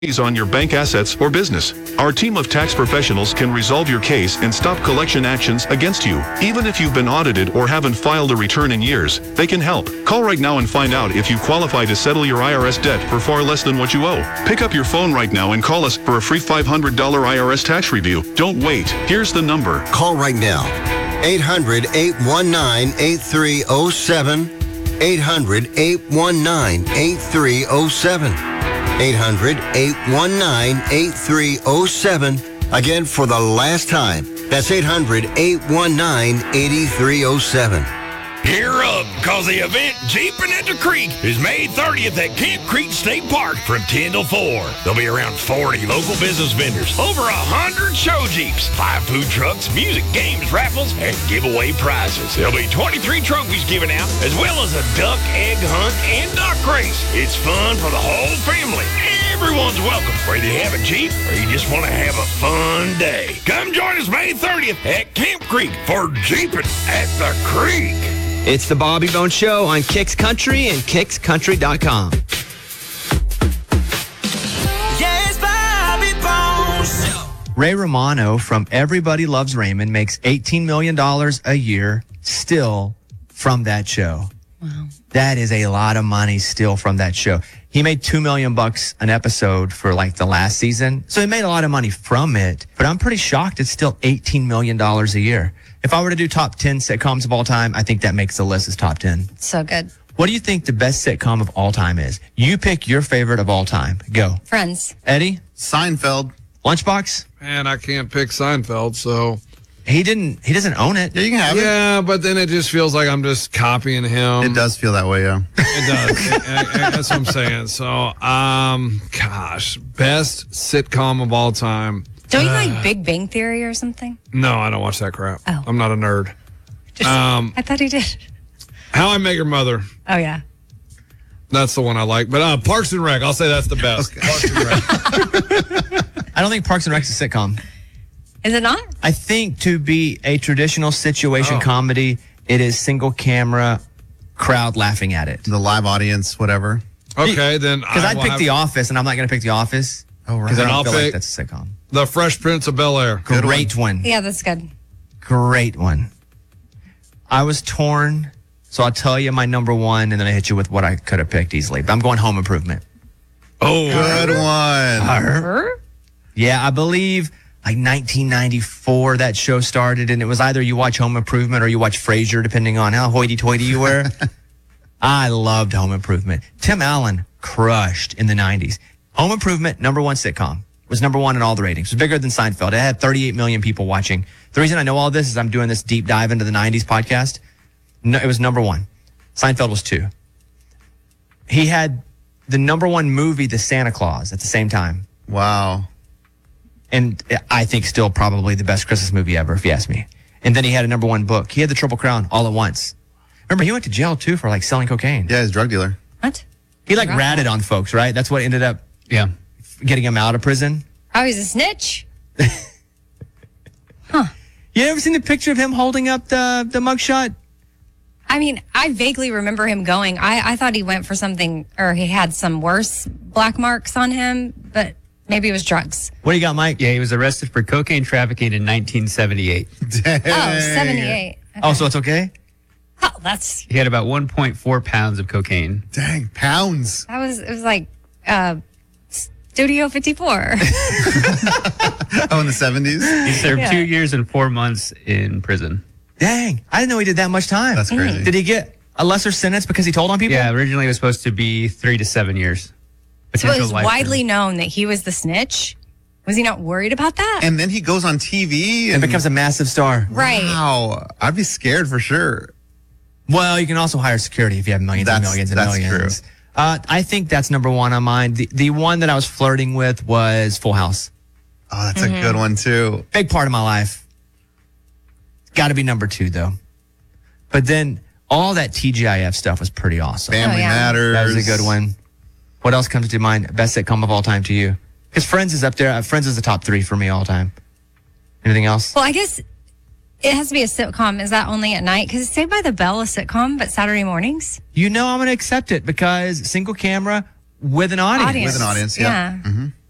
on your bank assets or business. Our team of tax professionals can resolve your case and stop collection actions against you. Even if you've been audited or haven't filed a return in years, they can help. Call right now and find out if you qualify to settle your IRS debt for far less than what you owe. Pick up your phone right now and call us for a free $500 IRS tax review. Don't wait. Here's the number. Call right now. 800-819-8307. 800-819-8307. 800-819-8307. Again, for the last time, that's 800-819-8307. Gear up, because the event Jeeping at the Creek is May 30th at Camp Creek State Park from 10 till 4. There'll be around 40 local business vendors, over 100 show Jeeps, 5 food trucks, music, games, raffles, and giveaway prizes. There'll be 23 trophies given out, as well as a duck, egg hunt, and duck race. It's fun for the whole family. Everyone's welcome, whether you have a Jeep or you just want to have a fun day. Come join us May 30th at Camp Creek for Jeeping at the Creek. It's the Bobby Bones Show on Kicks Country and KicksCountry.com. Yes, Bobby Bones. Ray Romano from Everybody Loves Raymond makes $18 million a year still from that show. Wow. That is a lot of money still from that show. He made $2 million an episode for like the last season. So he made a lot of money from it, but I'm pretty shocked it's still $18 million a year. If I were to do top 10 sitcoms of all time, I think that makes the list as top 10. So good. What do you think the best sitcom of all time is? You pick your favorite of all time. Go. Friends. Eddie? Seinfeld. Lunchbox? Man, I can't pick Seinfeld, so. He doesn't own it. Yeah, you can have it. Yeah, but then it just feels like I'm just copying him. It does feel that way, yeah. It does. That's what I'm saying. So, gosh, best sitcom of all time. Don't you like Big Bang Theory or something? No, I don't watch that crap. Oh. I'm not a nerd. I thought he did. How I Met Your Mother. Oh, yeah. That's the one I like. But Parks and Rec, I'll say that's the best. Okay. Parks and Rec. I don't think Parks and Rec is a sitcom. Is it not? I think to be a traditional situation comedy, it is single camera, crowd laughing at it. The live audience, whatever. Okay, then. Because I'd pick The Office, and I'm not going to pick The Office. Oh, right. Because I don't I'll feel like pick that's a sitcom. The Fresh Prince of Bel-Air. Great one. Yeah, that's good. Great one. I was torn, so I'll tell you my number one, and then I hit you with what I could have picked easily. But I'm going Home Improvement. Oh, good one. Yeah, I believe like 1994 that show started, and it was either you watch Home Improvement or you watch Frasier, depending on how hoity-toity you were. I loved Home Improvement. Tim Allen crushed in the 90s. Home Improvement, number one sitcom. Was number one in all the ratings. It was bigger than Seinfeld. It had 38 million people watching. The reason I know all this is I'm doing this deep dive into the 90s podcast. No, it was number one. Seinfeld was two. He had the number one movie, The Santa Claus, at the same time. Wow. And I think still probably the best Christmas movie ever, if you ask me. And then he had a number one book. He had the Triple Crown all at once. Remember, he went to jail, too, for like selling cocaine. Yeah, he's a drug dealer. What? He like ratted on folks, right? That's what ended up getting him out of prison. Oh, he's a snitch? You ever seen the picture of him holding up the mugshot? I mean, I vaguely remember him going. I thought he went for something, or he had some worse black marks on him, but maybe it was drugs. What do you got, Mike? Yeah, he was arrested for cocaine trafficking in 1978. Dang. Oh, 78. Okay. Oh, so it's okay? Oh, that's... He had about 1.4 pounds of cocaine. Dang, pounds. It was like Studio 54. Oh, in the 70s? He served 2 years and 4 months in prison. Dang, I didn't know he did that much time. That's crazy. Did he get a lesser sentence because he told on people? Yeah, originally it was supposed to be 3 to 7 years. So it was life widely term. known that he was the snitch. Was he not worried about that? And then he goes on TV and becomes a massive star. Right. Wow. I'd be scared for sure. Well, you can also hire security if you have millions and millions and millions. That's true. I think that's number one on mine. The one that I was flirting with was Full House. Oh, that's a good one, too. Big part of my life. Got to be number two, though. But then all that TGIF stuff was pretty awesome. Family Matters. That was a good one. What else comes to mind? Best sitcom of all time to you? Because Friends is up there. Friends is the top 3 for me all time. Anything else? Well, I guess it has to be a sitcom. Is that only at night? Because it's Saved by the Bell, a sitcom, but Saturday mornings. You know I'm going to accept it because single camera with an audience. With an audience, yeah. Yeah.